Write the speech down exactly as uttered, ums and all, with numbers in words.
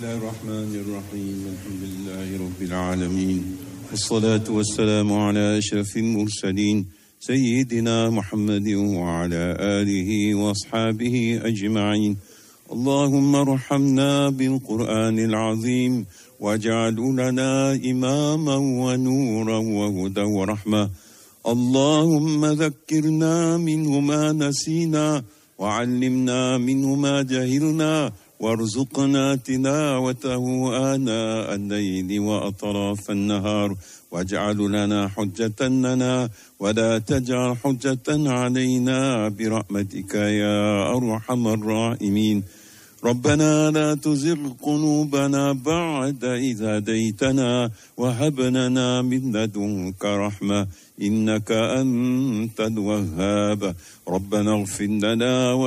الله الرحمن الرحيم الحمد لله رب العالمين والصلاة والسلام على أشرف المرسلين سيدنا محمد وعلى آله وأصحابه أجمعين. اللهم ارحمنا بالقرآن العظيم واجعل لنا إماما ونورا وهدى ورحمة. اللهم ذكرنا منه ما نسينا وعلمنا منه ما جهلنا وارزقنا تلاوته آناء الليل وأطراف النهار واجعل لنا حجة لنا ولا تجعل حجة علينا برحمتك يا أرحم الراحمين. ربنا لا تزغ قلوبنا بعد إذ هديتنا وهب لنا من لدنك رحمة إنك أنت الوهاب. ربنا اغفر لنا